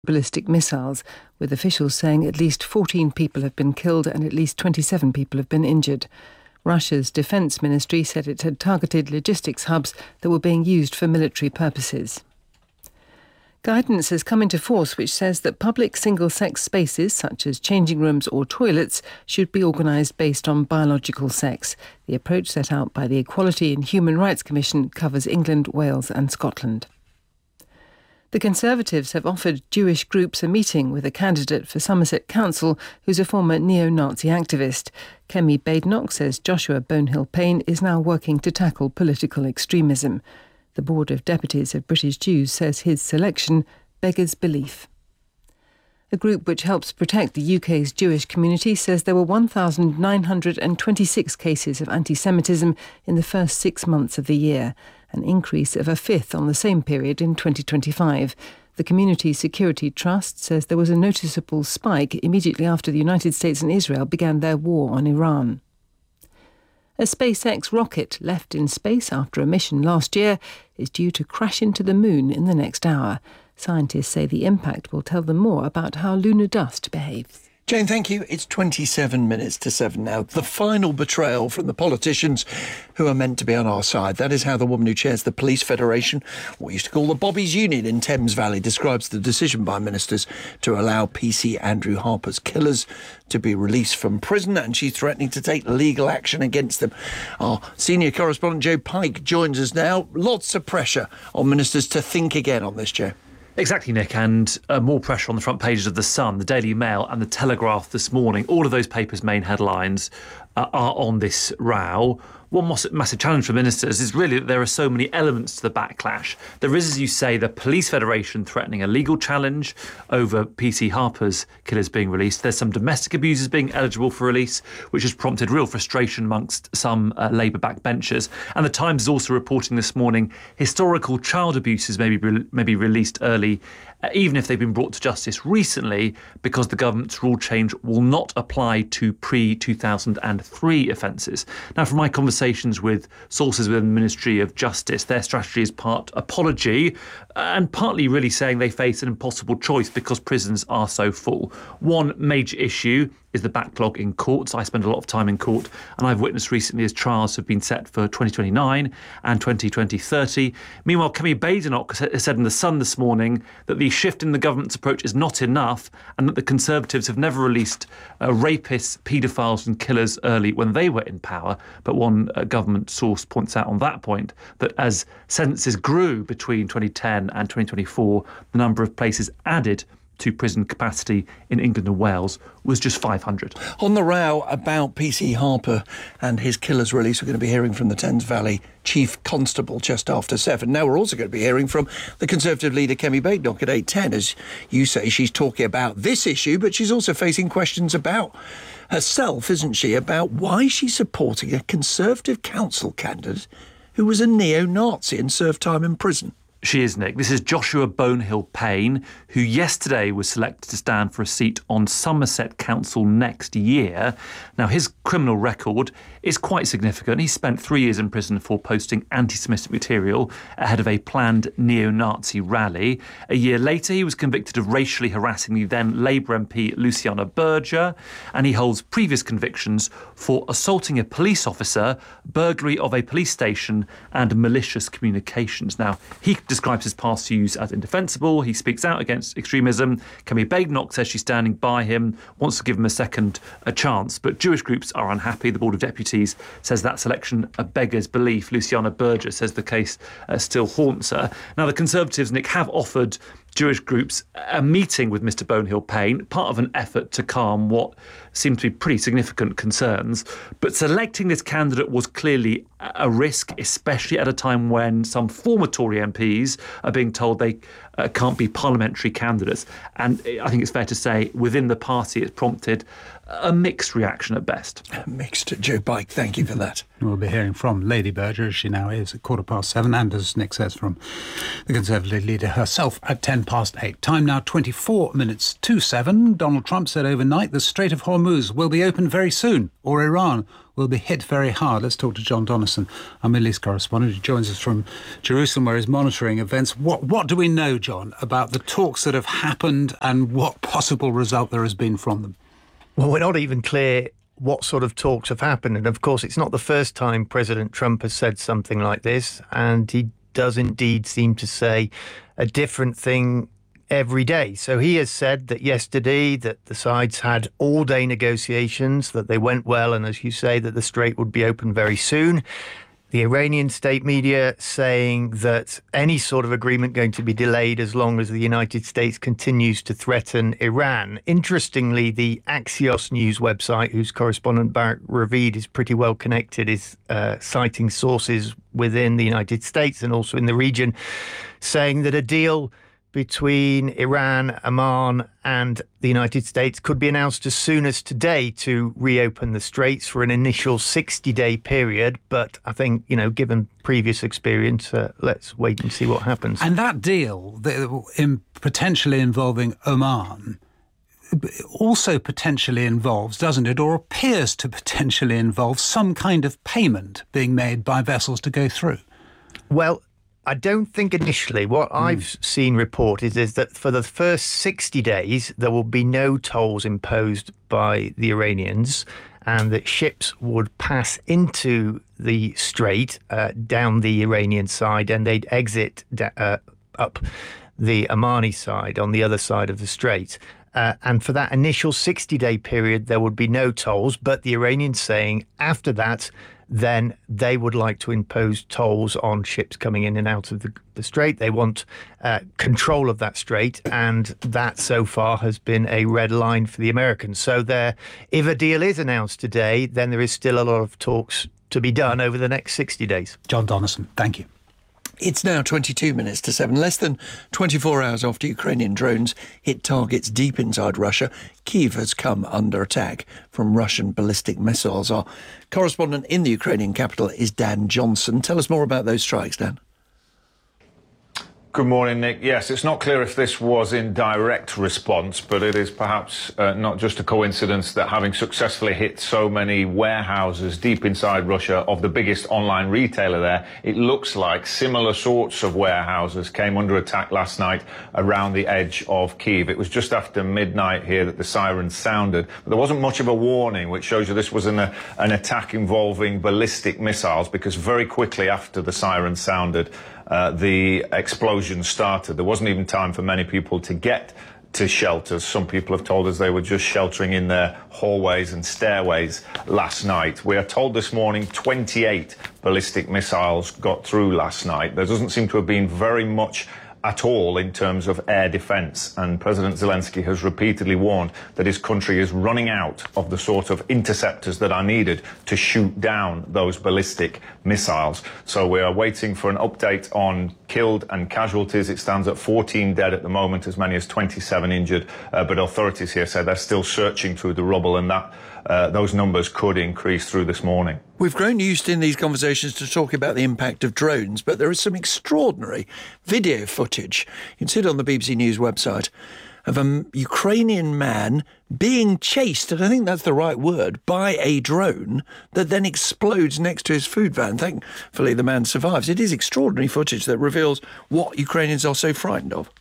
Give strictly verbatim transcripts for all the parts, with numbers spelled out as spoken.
ballistic missiles, with officials saying at least fourteen people have been killed and at least twenty-seven people have been injured. Russia's defence ministry said it had targeted logistics hubs that were being used for military purposes. Guidance has come into force which says that public single-sex spaces, such as changing rooms or toilets, should be organised based on biological sex. The approach set out by the Equality and Human Rights Commission covers England, Wales and Scotland. The Conservatives have offered Jewish groups a meeting with a candidate for Somerset Council who's a former neo-Nazi activist. Kemi Badenoch says Joshua Bonehill-Payne is now working to tackle political extremism. The Board of Deputies of British Jews says his selection beggars belief. A group which helps protect the U K's Jewish community says there were one thousand nine hundred twenty-six cases of anti-Semitism in the first six months of the year, an increase of a fifth on the same period in twenty twenty-five. The Community Security Trust says there was a noticeable spike immediately after the United States and Israel began their war on Iran. A SpaceX rocket left in space after a mission last year is due to crash into the moon in the next hour. Scientists say the impact will tell them more about how lunar dust behaves. Jane, thank you. It's twenty-seven minutes to seven now. The final betrayal from the politicians who are meant to be on our side. That is how the woman who chairs the Police Federation, what we used to call the Bobbies Union in Thames Valley, describes the decision by ministers to allow P C Andrew Harper's killers to be released from prison, and she's threatening to take legal action against them. Our senior correspondent Joe Pike joins us now. Lots of pressure on ministers to think again on this, Joe. Exactly, Nick, and uh, more pressure on the front pages of The Sun, The Daily Mail and The Telegraph this morning. All of those papers' main headlines uh, are on this row. One massive challenge for ministers is really that there are so many elements to the backlash. There is, as you say, the Police Federation threatening a legal challenge over P C Harper's killers being released. There's some domestic abusers being eligible for release, which has prompted real frustration amongst some uh, Labour backbenchers. And The Times is also reporting this morning historical child abuses may be, re- may be released early, uh, even if they've been brought to justice recently, because the government's rule change will not apply to pre two thousand three offences. Now, from my conversation with sources within the Ministry of Justice, their strategy is part apology and partly really saying they face an impossible choice because prisons are so full. One major issue is the backlog in courts. I spend a lot of time in court, and I've witnessed recently as trials have been set for twenty twenty-nine and twenty thirty. Meanwhile, Kemi Badenoch has said in The Sun this morning that the shift in the government's approach is not enough and that the Conservatives have never released uh, rapists, paedophiles and killers early when they were in power. But one uh, government source points out on that point that as sentences grew between twenty ten and twenty twenty-four, the number of places added to prison capacity in England and Wales was just five hundred. On the row about P C Harper and his killer's release, we're going to be hearing from the Thames Valley Chief Constable just after seven. Now we're also going to be hearing from the Conservative leader Kemi Badenoch at eight ten. As you say, she's talking about this issue, but she's also facing questions about herself, isn't she, about why she's supporting a Conservative council candidate who was a neo-Nazi and served time in prison. She is, Nick. This is Joshua Bonehill-Payne, who yesterday was selected to stand for a seat on Somerset Council next year. Now, his criminal record is quite significant. He spent three years in prison for posting anti-Semitic material ahead of a planned neo-Nazi rally. A year later, he was convicted of racially harassing the then Labour M P Luciana Berger, and he holds previous convictions for assaulting a police officer, burglary of a police station, and malicious communications. Now, he describes his past views as indefensible. He speaks out against extremism. Kemi Badenoch says she's standing by him, wants to give him a second a chance. But Jewish groups are unhappy. The Board of Deputies says that selection beggars belief. Luciana Berger says the case uh, still haunts her. Now, the Conservatives, Nick, have offered Jewish groups a meeting with Mr Bonehill-Payne, part of an effort to calm what seemed to be pretty significant concerns. But selecting this candidate was clearly a risk, especially at a time when some former Tory M Ps are being told they uh, can't be parliamentary candidates. And I think it's fair to say within the party it's prompted a mixed reaction at best. Mixed. Joe Pike, thank you for that. We'll be hearing from Lady Berger, as she now is, at quarter past seven, and as Nick says, from the Conservative leader herself at ten past eight. Time now twenty-four minutes to seven. Donald Trump said overnight the Strait of Hormuz will be opened very soon, or Iran will will be hit very hard. Let's talk to John Donnison, our Middle East correspondent, who joins us from Jerusalem, where he's monitoring events. What, what do we know, John, about the talks that have happened and what possible result there has been from them? Well, we're not even clear what sort of talks have happened. And of course, it's not the first time President Trump has said something like this. And he does indeed seem to say a different thing every day. So he has said that yesterday that the sides had all-day negotiations, that they went well, and as you say, that the strait would be open very soon. The Iranian state media saying that any sort of agreement going to be delayed as long as the United States continues to threaten Iran. Interestingly, the Axios news website, whose correspondent Barak Ravid is pretty well connected, is uh, citing sources within the United States and also in the region, saying that a deal between Iran, Oman and the United States could be announced as soon as today to reopen the straits for an initial sixty-day period. But I think, you know, given previous experience, uh, let's wait and see what happens. And that deal, the, in potentially involving Oman, also potentially involves, doesn't it, or appears to potentially involve some kind of payment being made by vessels to go through? Well, I don't think initially. What mm. I've seen reported is that for the first sixty days, there will be no tolls imposed by the Iranians, and that ships would pass into the strait uh, down the Iranian side, and they'd exit uh, up the Omani side on the other side of the strait. Uh, and for that initial sixty-day period, there would be no tolls, but the Iranians saying after that, then they would like to impose tolls on ships coming in and out of the, the strait. They want uh, control of that strait, and that so far has been a red line for the Americans. So there, if a deal is announced today, then there is still a lot of talks to be done over the next sixty days. John Donnison, thank you. It's now twenty-two minutes to seven. Less than twenty-four hours after Ukrainian drones hit targets deep inside Russia, Kyiv has come under attack from Russian ballistic missiles. Our correspondent in the Ukrainian capital is Dan Johnson. Tell us more about those strikes, Dan. Good morning, Nick. Yes, it's not clear if this was in direct response, but it is perhaps uh, not just a coincidence that having successfully hit so many warehouses deep inside Russia of the biggest online retailer there, it looks like similar sorts of warehouses came under attack last night around the edge of Kyiv. It was just after midnight here that the sirens sounded, but there wasn't much of a warning, which shows you this was an, uh, an attack involving ballistic missiles, because very quickly after the sirens sounded, Uh, the explosion started. There wasn't even time for many people to get to shelters. Some people have told us they were just sheltering in their hallways and stairways last night. We are told this morning twenty-eight ballistic missiles got through last night. There doesn't seem to have been very much at all in terms of air defence, and President Zelensky has repeatedly warned that his country is running out of the sort of interceptors that are needed to shoot down those ballistic missiles. So we are waiting for an update on killed and casualties. It stands at fourteen dead at the moment, as many as twenty-seven injured, uh, but authorities here say they're still searching through the rubble, and that uh, those numbers could increase through this morning. We've grown used in these conversations to talk about the impact of drones, but there is some extraordinary video footage. You can see it on the B B C News website of a Ukrainian man being chased, and I think that's the right word, by a drone that then explodes next to his food van. Thankfully, the man survives. It is extraordinary footage that reveals what Ukrainians are so frightened of.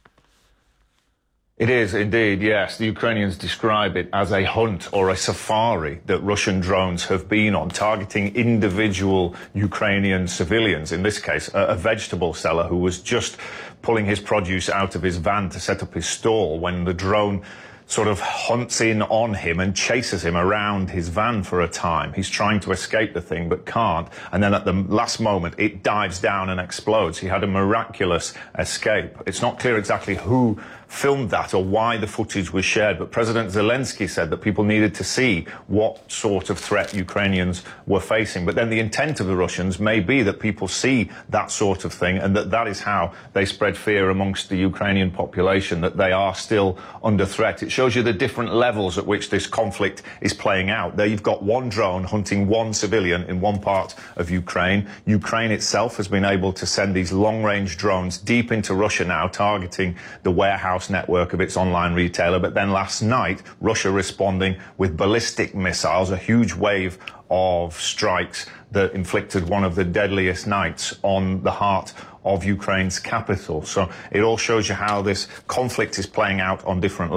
It is indeed, yes. The Ukrainians describe it as a hunt or a safari that Russian drones have been on, targeting individual Ukrainian civilians. In this case, a, a vegetable seller who was just pulling his produce out of his van to set up his stall when the drone sort of hunts in on him and chases him around his van for a time. He's trying to escape the thing but can't. And then at the last moment, it dives down and explodes. He had a miraculous escape. It's not clear exactly who filmed that or why the footage was shared, but President Zelensky said that people needed to see what sort of threat Ukrainians were facing. But then the intent of the Russians may be that people see that sort of thing, and that that is how they spread fear amongst the Ukrainian population, that they are still under threat. It shows you the different levels at which this conflict is playing out. There you've got one drone hunting one civilian in one part of Ukraine. Ukraine itself has been able to send these long-range drones deep into Russia now, targeting the warehouse warehouse network of its online retailer. But then last night, Russia responding with ballistic missiles, a huge wave of strikes that inflicted one of the deadliest nights on the heart of Ukraine's capital. So it all shows you how this conflict is playing out on different levels.